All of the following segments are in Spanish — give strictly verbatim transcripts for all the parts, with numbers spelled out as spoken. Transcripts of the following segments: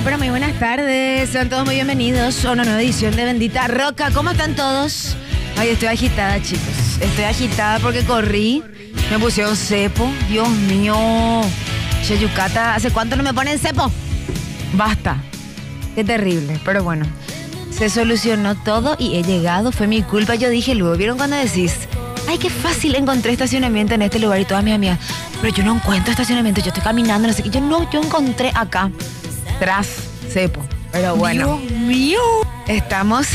Pero muy buenas tardes, sean todos muy bienvenidos a una nueva edición de Bendita Roca. ¿Cómo están todos? Ay, estoy agitada, chicos. Estoy agitada porque corrí, me pusieron cepo. Dios mío. Che, Yucata, ¿hace cuánto no me ponen cepo? Basta. Qué terrible, pero bueno. Se solucionó todo y he llegado, fue mi culpa. Yo dije luego, ¿vieron cuando decís? Ay, qué fácil encontré estacionamiento en este lugar y todas mis amigas. Pero yo no encuentro estacionamiento, yo estoy caminando, no sé qué. Yo no, yo encontré acá. Tras cepo. Pero bueno. Dios mío. Estamos.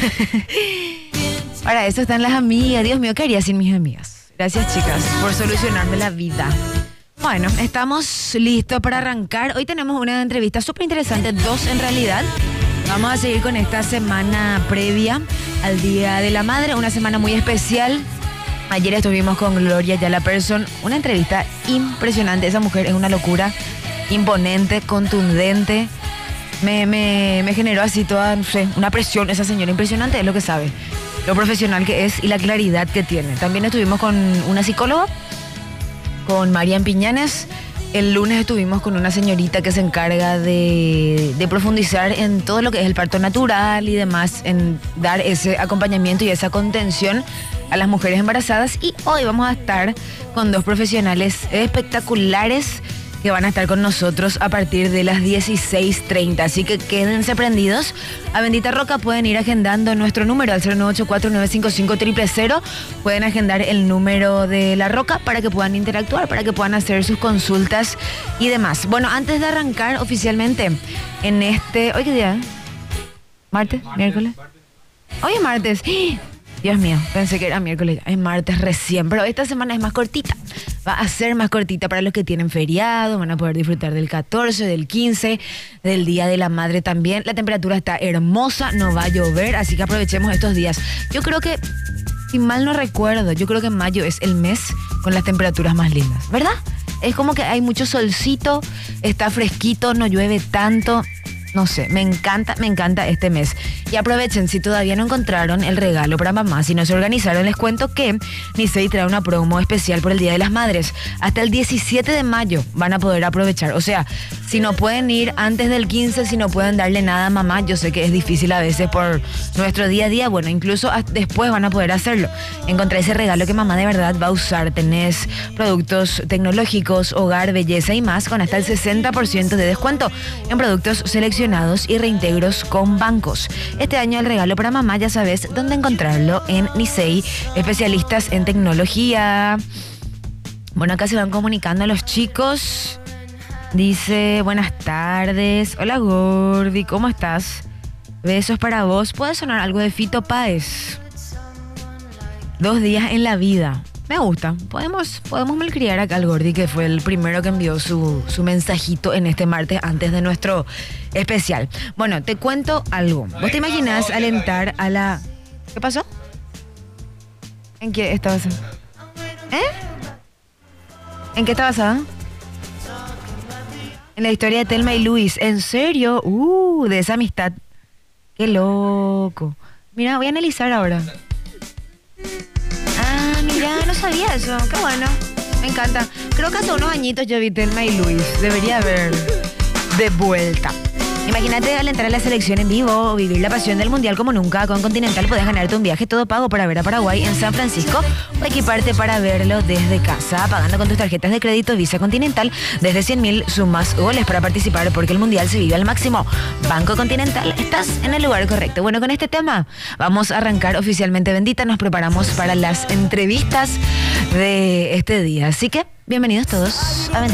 Para eso están las amigas. Dios mío, ¿qué haría sin mis amigas? Gracias, chicas, por solucionarme la vida. Bueno, estamos listos para arrancar. Hoy tenemos una entrevista súper interesante, dos en realidad. Vamos a seguir con esta semana previa al Día de la Madre, una semana muy especial. Ayer estuvimos con Gloria Ayala Persson, una entrevista impresionante. Esa mujer es una locura, imponente, contundente. Me, me, me generó así toda, no sé, una presión. Esa señora impresionante, es lo que sabe, lo profesional que es y la claridad que tiene. También estuvimos con una psicóloga, con Marian Piñanes. El lunes estuvimos con una señorita que se encarga de, de profundizar en todo lo que es el parto natural y demás, en dar ese acompañamiento y esa contención a las mujeres embarazadas. Y hoy vamos a estar con dos profesionales espectaculares que van a estar con nosotros a partir de las dieciséis treinta. Así que quédense prendidos. A Bendita Roca pueden ir agendando nuestro número al cero nueve ocho cuatro nueve cinco cinco cero cero cero. Pueden agendar el número de La Roca para que puedan interactuar, para que puedan hacer sus consultas y demás. Bueno, antes de arrancar oficialmente en este... ¿Hoy qué día? ¿Martes? Martes ¿Miércoles? Martes. Hoy es martes. Dios mío, pensé que era miércoles. Es martes recién, pero esta semana es más cortita. Va a ser más cortita para los que tienen feriado, van a poder disfrutar del catorce, del quince, del Día de la Madre también. La temperatura está hermosa, no va a llover, así que aprovechemos estos días. Yo creo que, si mal no recuerdo, yo creo que mayo es el mes con las temperaturas más lindas, ¿verdad? Es como que hay mucho solcito, está fresquito, no llueve tanto. No sé, me encanta, me encanta este mes. Y aprovechen, si todavía no encontraron el regalo para mamá, si no se organizaron, les cuento que Nisei trae una promo especial por el Día de las Madres. Hasta el diecisiete de mayo van a poder aprovechar. O sea, si no pueden ir antes del quince, si no pueden darle nada a mamá, yo sé que es difícil a veces por nuestro día a día. Bueno, incluso después van a poder hacerlo. Encontrar ese regalo que mamá de verdad va a usar. Tenés productos tecnológicos, hogar, belleza y más, con hasta el sesenta por ciento de descuento en productos seleccionados y reintegros con bancos. Este año el regalo para mamá, ya sabes dónde encontrarlo, en Nisei, especialistas en tecnología. Bueno, acá se van comunicando los chicos. Dice, buenas tardes. Hola Gordi, ¿cómo estás? Besos para vos. ¿Puede sonar algo de Fito Páez? Dos días en la vida. Me gusta. Podemos, podemos malcriar acá al Gordi, que fue el primero que envió su, su mensajito en este martes antes de nuestro especial. Bueno, te cuento algo. ¿Vos te imaginás alentar a la... ¿Qué pasó? ¿En qué está basada? ¿Eh? ¿En qué está basada? En la historia de Thelma y Luis. ¿En serio? Uh, de esa amistad. Qué loco. Mira, voy a analizar ahora. Ah, mira, no sabía eso. Qué bueno. Me encanta. Creo que hace unos añitos yo vi Thelma y Luis. Debería haber de vuelta. Imagínate alentar a la selección en vivo o vivir la pasión del mundial como nunca. Con Continental puedes ganarte un viaje todo pago para ver a Paraguay en San Francisco o equiparte para verlo desde casa, pagando con tus tarjetas de crédito Visa Continental. Desde cien mil sumas goles para participar, porque el mundial se vive al máximo. Banco Continental, estás en el lugar correcto. Bueno, con este tema vamos a arrancar oficialmente Bendita. Nos preparamos para las entrevistas de este día. Así que, bienvenidos todos a Bendita.